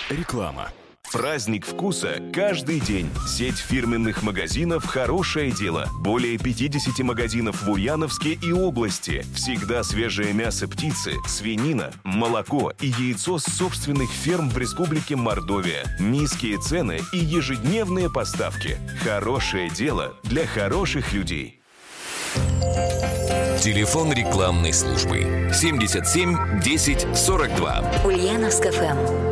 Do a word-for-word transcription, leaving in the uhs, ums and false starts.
Реклама. Праздник вкуса каждый день. Сеть фирменных магазинов «Хорошее дело». Более пятьдесят магазинов в Ульяновске и области. Всегда свежее мясо птицы, свинина, молоко и яйцо с собственных ферм в Республике Мордовия. Низкие цены и ежедневные поставки. «Хорошее дело» для хороших людей. Телефон рекламной службы семьдесят семь десять сорок два. Ульяновск эф эм.